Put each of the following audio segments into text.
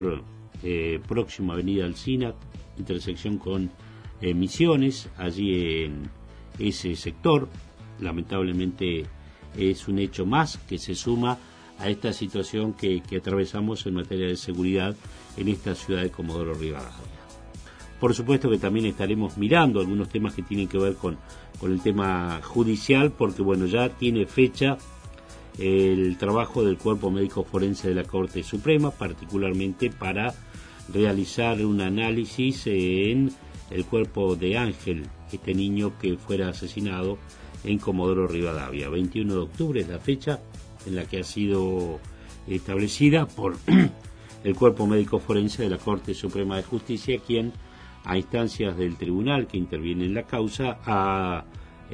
próximo a Avenida Alsina, intersección con Misiones, allí en ese sector. Lamentablemente es un hecho más que se suma a esta situación que atravesamos en materia de seguridad en esta ciudad de Comodoro Rivadavia. Por supuesto que también estaremos mirando algunos temas que tienen que ver con el tema judicial, porque bueno, ya tiene fecha el trabajo del Cuerpo Médico Forense de la Corte Suprema, particularmente para realizar un análisis en el cuerpo de Ángel, este niño que fuera asesinado en Comodoro Rivadavia. 21 de octubre es la fecha en la que ha sido establecida por el Cuerpo Médico Forense de la Corte Suprema de Justicia, quien a instancias del tribunal que interviene en la causa ha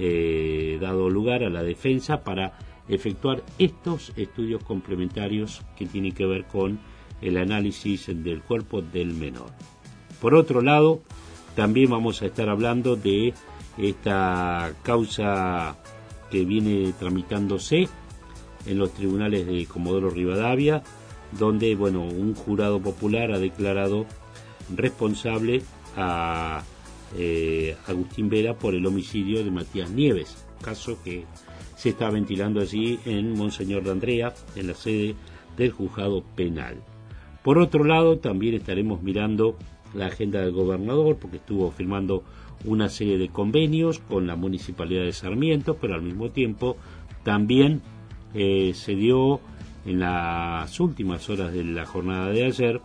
dado lugar a la defensa para efectuar estos estudios complementarios que tienen que ver con el análisis del cuerpo del menor. Por otro lado, también vamos a estar hablando de esta causa que viene tramitándose en los tribunales de Comodoro Rivadavia, donde bueno, un jurado popular ha declarado responsable a Agustín Vera por el homicidio de Matías Nieves, caso que se está ventilando allí en Monseñor de Andrea, en la sede del juzgado penal. Por otro lado, también estaremos mirando la agenda del gobernador, porque estuvo firmando una serie de convenios con la Municipalidad de Sarmiento, pero al mismo tiempo también se dio en las últimas horas de la jornada de ayer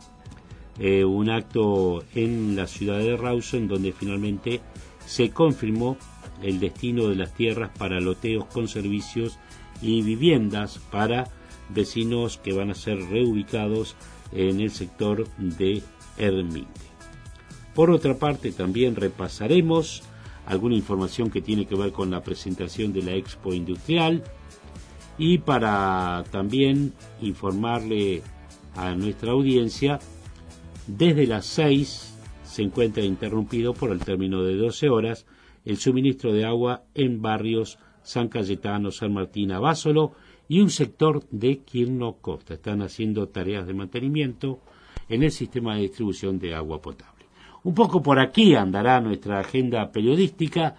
un acto en la ciudad de Rawson, donde finalmente se confirmó el destino de las tierras para loteos con servicios y viviendas para vecinos que van a ser reubicados en el sector de Ermite. Por otra parte, también repasaremos alguna información que tiene que ver con la presentación de la Expo Industrial, y para también informarle a nuestra audiencia, desde las 6 se encuentra interrumpido por el término de 12 horas el suministro de agua en barrios San Cayetano, San Martín, Abásolo y un sector de Quirno Costa. Están haciendo tareas de mantenimiento en el sistema de distribución de agua potable. Un poco por aquí andará nuestra agenda periodística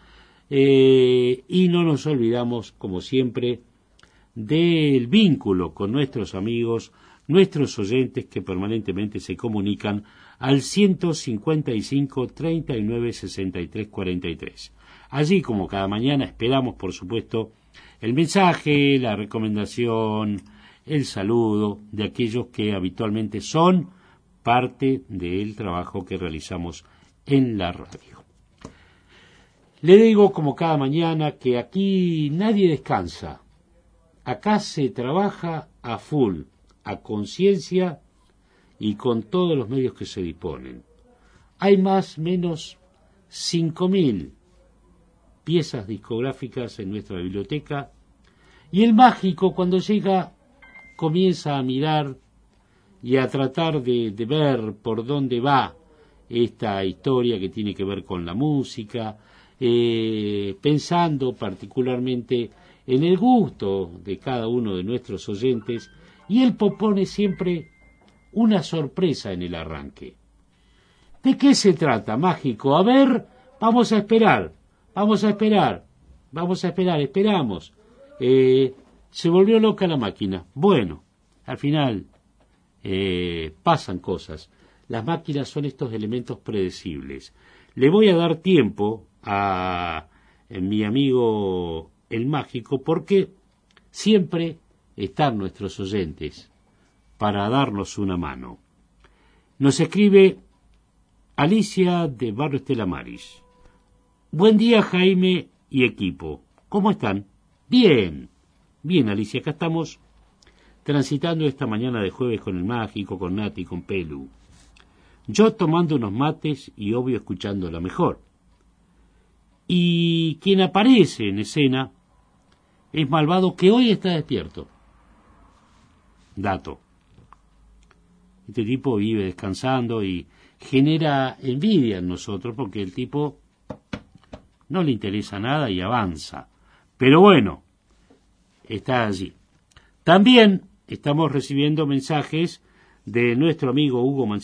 y no nos olvidamos, como siempre, del vínculo con nuestros amigos, nuestros oyentes que permanentemente se comunican al 155 39 63 43. Allí, como cada mañana, esperamos, por supuesto, el mensaje, la recomendación, el saludo de aquellos que habitualmente son parte del trabajo que realizamos en la radio. Le digo, como cada mañana, que aquí nadie descansa. Acá se trabaja a full, a conciencia y con todos los medios que se disponen. Hay más o menos 5.000 piezas discográficas en nuestra biblioteca, y el mágico, cuando llega, comienza a mirar y a tratar de ver por dónde va esta historia que tiene que ver con la música, pensando particularmente en el gusto de cada uno de nuestros oyentes, y él propone siempre una sorpresa en el arranque. ¿De qué se trata, mágico? A ver, vamos a esperar, esperamos. Se volvió loca la máquina. Bueno, al final pasan cosas. Las máquinas son estos elementos predecibles. Le voy a dar tiempo a mi amigo el mágico, porque siempre están nuestros oyentes para darnos una mano. Nos escribe Alicia de Barrio Estela Maris. Buen día, Jaime y equipo. ¿Cómo están? Bien, Alicia, acá estamos transitando esta mañana de jueves con el mágico, con Nati, con Pelu. Yo tomando unos mates y obvio escuchando la mejor. Y quien aparece en escena es Malvado, que hoy está despierto. Dato. Este tipo vive descansando y genera envidia en nosotros, porque el tipo no le interesa nada y avanza. Pero bueno, está allí. También estamos recibiendo mensajes de nuestro amigo Hugo Mancini.